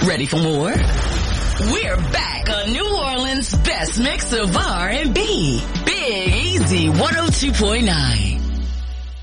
Ready for more? We're back on New Orleans' best mix of R&B. Big Easy 102.9.